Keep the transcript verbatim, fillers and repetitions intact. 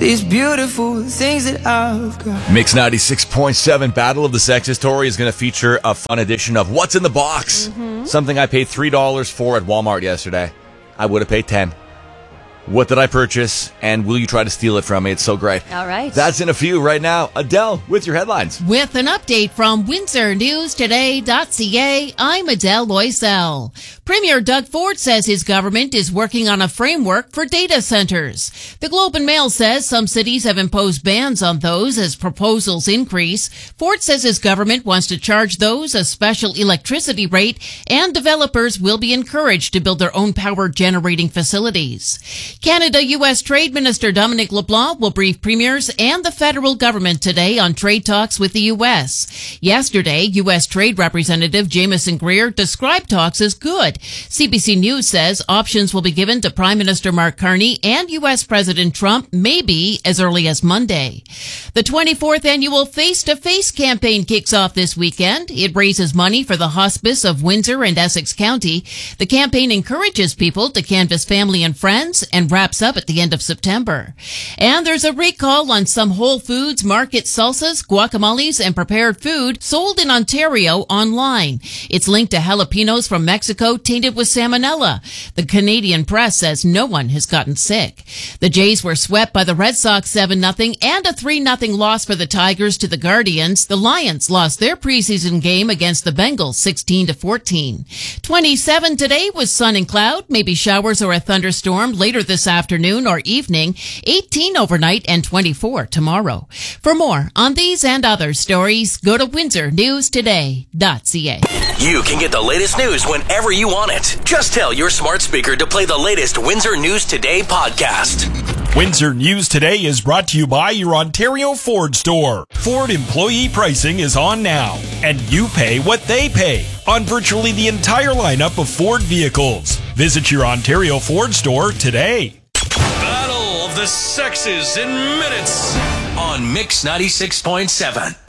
these beautiful things that I've got. Mix ninety-six point seven Battle of the Sexes. Tori is going to feature a fun edition of What's in the Box? Mm-hmm. Something I paid three dollars for at Walmart yesterday. I would have paid ten dollars. What did I purchase, and will you try to steal it from me? It's so great. All right. That's in a few right now. Adele, with your headlines. With an update from Windsor News Today dot C A, I'm Adele Loisel. Premier Doug Ford says his government is working on a framework for data centers. The Globe and Mail says some cities have imposed bans on those as proposals increase. Ford says his government wants to charge those a special electricity rate, and developers will be encouraged to build their own power generating facilities. Canada-U S Trade Minister Dominic LeBlanc will brief premiers and the federal government today on trade talks with the U S. Yesterday, U S Trade Representative Jameson Greer described talks as good. C B C News says options will be given to Prime Minister Mark Carney and U S President Trump maybe as early as Monday. The twenty-fourth annual Face-to-Face campaign kicks off this weekend. It raises money for the hospice of Windsor and Essex County. The campaign encourages people to canvass family and friends and wraps up at the end of September. And there's a recall on some Whole Foods Market salsas, guacamoles, and prepared food sold in Ontario online. It's linked to jalapenos from Mexico tainted with salmonella. The Canadian press says no one has gotten sick. The Jays were swept by the Red Sox seven nothing and a three nothing loss for the Tigers to the Guardians. The Lions lost their preseason game against the Bengals sixteen to fourteen. twenty-seven today with sun and cloud, maybe showers or a thunderstorm later this afternoon or evening, eighteen overnight and twenty-four tomorrow. For more on these and other stories, go to Windsor News Today dot C A. You can get the latest news whenever you want it. Just tell your smart speaker to play the latest Windsor News Today podcast. Windsor News Today is brought to you by your Ontario Ford store. Ford employee pricing is on now, and you pay what they pay on virtually the entire lineup of Ford vehicles. Visit your Ontario Ford store today. Battle of the Sexes in minutes on Mix ninety-six point seven.